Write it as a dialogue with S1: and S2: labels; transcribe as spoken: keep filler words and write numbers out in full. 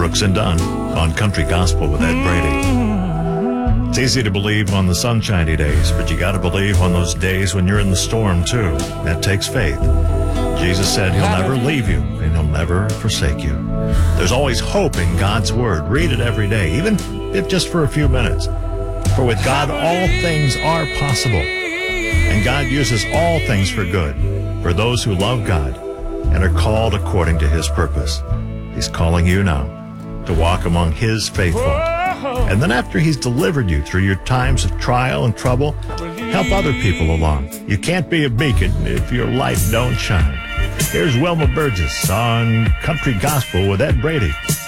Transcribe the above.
S1: Brooks and Dunn on Country Gospel with Ed Brady. It's easy to believe on the sunshiny days, but you got to believe on those days when you're in the storm too. That takes faith. Jesus said he'll never leave you and he'll never forsake you. There's always hope in God's word. Read it every day, even if just for a few minutes. For with God, all things are possible. And God uses all things for good for those who love God and are called according to his purpose. He's calling you now to walk among his faithful. And then after he's delivered you through your times of trial and trouble, help other people along. You can't be a beacon if your light don't shine. Here's Wilma Burgess on Country Gospel with Ed Brady.